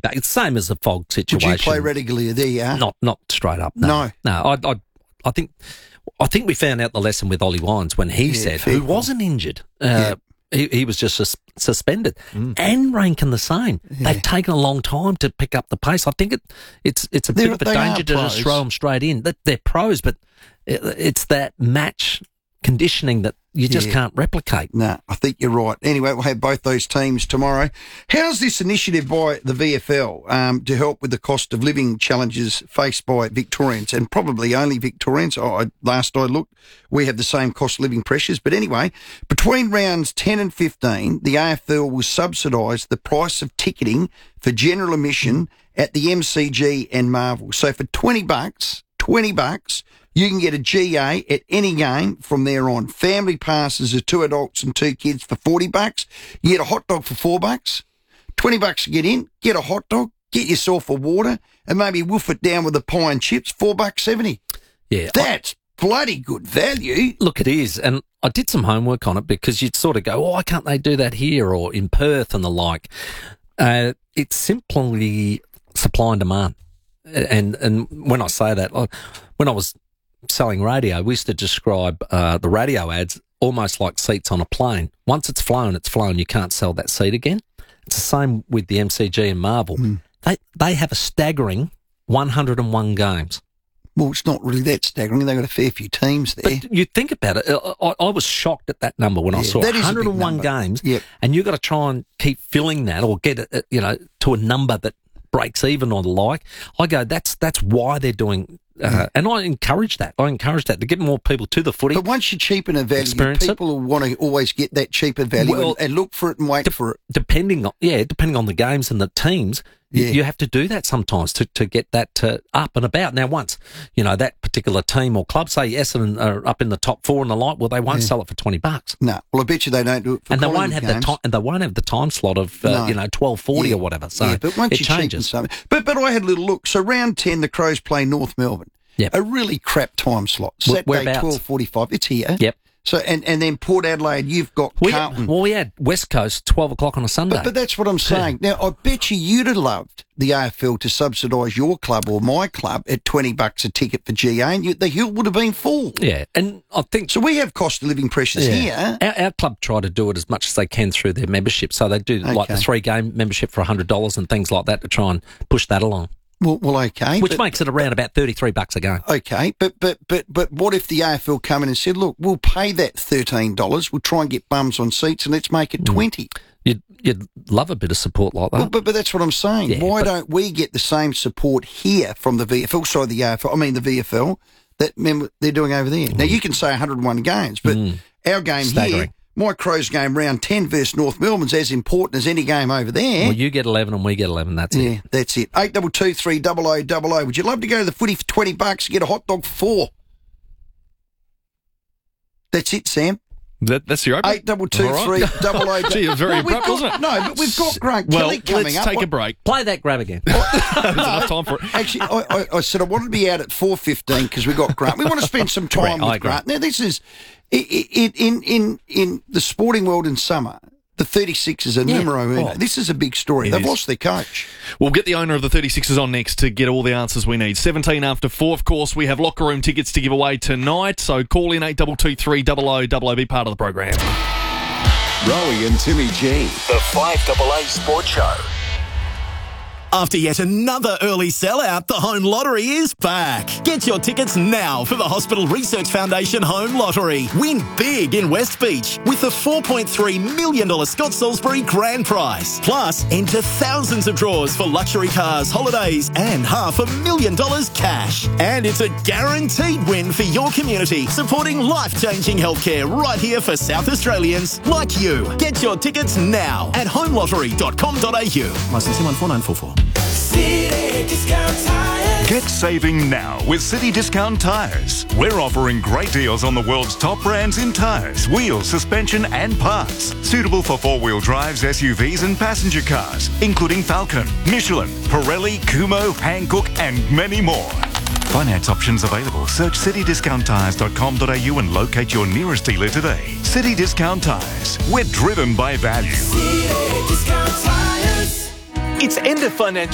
back. It's the same as the Fog situation. Would you play Ratuglia there, yeah? Not straight up, no. No, I think we found out the lesson with Ollie Wines when he said, who wasn't injured, he was just suspended. And Rankin the same. Yeah. They've taken a long time to pick up the pace. I think it's a bit of a danger to just throw them straight in. They're pros, but it's that match conditioning that you just can't replicate. No, I think you're right. Anyway, we'll have both those teams tomorrow. How's this initiative by the VFL to help with the cost of living challenges faced by Victorians, and probably only Victorians? Last I looked, we have the same cost of living pressures. But anyway, between rounds 10 and 15, the AFL will subsidise the price of ticketing for general admission at the MCG and Marvel. So for $20, you can get a GA at any game from there on. Family passes are 2 adults and 2 kids for $40. You get a hot dog for $4. $20 to get in, get a hot dog, get yourself a water, and maybe woof it down with a pie and chips, $4.70. Yeah. That's bloody good value. Look, it is. And I did some homework on it because you'd sort of go, why can't they do that here or in Perth and the like? It's simply supply and demand. And when I say that, when I was selling radio, we used to describe the radio ads almost like seats on a plane. Once it's flown, it's flown. You can't sell that seat again. It's the same with the MCG and Marvel. They have a staggering 101 games. Well, it's not really that staggering. They've got a fair few teams there. But you think about it, I was shocked at that number when I saw 101 games, and you've got to try and keep filling that or get it, to a number that breaks even or the like. I go, that's why they're doing. And I encourage that. To get more people to the footy. But once you cheapen a value, people will want to always get that cheaper value and look for it and wait for it. Depending on the games and the teams, you have to do that sometimes to get that up and about. Now, once, that particular team or club, say Essendon are up in the top 4 and the like, well, they won't sell it for $20. No. Well, I bet you they don't do it for and they won't have games. They won't have the time slot of, 12:40 or whatever. So but once it changes. But I had a little look. So round 10, the Crows play North Melbourne. Yep. A really crap time slot. Saturday, 12:45. It's here. Yep. So and then Port Adelaide, you've got Carlton. We had West Coast 12 o'clock on a Sunday. But that's what I'm saying. Now, I bet you'd have loved the AFL to subsidise your club or my club at $20 a ticket for GA, and the hill would have been full. Yeah, and I think so. We have cost of living pressures here. Our club try to do it as much as they can through their membership, so they do like the 3-game membership for $100 and things like that to try and push that along. Well, okay. Which makes it around about $33 a game. Okay, but what if the AFL come in and said, look, we'll pay that $13, we'll try and get bums on seats and let's make it $20. You'd love a bit of support like that. Well, but that's what I'm saying. Yeah, Why don't we get the same support here from the VFL, the VFL, that they're doing over there? Now, you can say 101 games, but our game here, my Crows game round 10 versus North Melbourne's as important as any game over there. Well, you get 11 and we get 11, that's it. Yeah, that's it. 8223 0000. Would you love to go to the footy for $20 and get a hot dog for $4? That's it, Sam. That's your open. 8223 0000. Gee, you're very abrupt, wasn't it? No, but we've got Grant Kelly coming let's up. take a break. Play that grab again. There's enough time for it. Actually, I said I wanted to be out at 4:15 because we've got Grant. We want to spend some time with Grant. Now, this is in the sporting world in summer. The 36ers are numero uno. This is a big story. They've lost their coach. We'll get the owner of the 36ers on next to get all the answers we need. 17 after 4, of course. We have locker room tickets to give away tonight. So call in 8223 0000. Be part of the program. Rowie and Timmy G. The 5AA Sports Show. After yet another early sellout, the Home Lottery is back. Get your tickets now for the Hospital Research Foundation Home Lottery. Win big in West Beach with the $4.3 million Scott Salisbury grand prize. Plus, enter thousands of draws for luxury cars, holidays and $500,000 cash. And it's a guaranteed win for your community, supporting life-changing healthcare right here for South Australians like you. Get your tickets now at homelottery.com.au. Licence 14944. City Discount Tires. Get saving now with City Discount Tires. We're offering great deals on the world's top brands in tires, wheels, suspension and parts. Suitable for four-wheel drives, SUVs and passenger cars, including Falcon, Michelin, Pirelli, Kumho, Hankook and many more. Finance options available. Search citydiscounttires.com.au and locate your nearest dealer today. City Discount Tires. We're driven by value. City Discount Tires. It's end of financial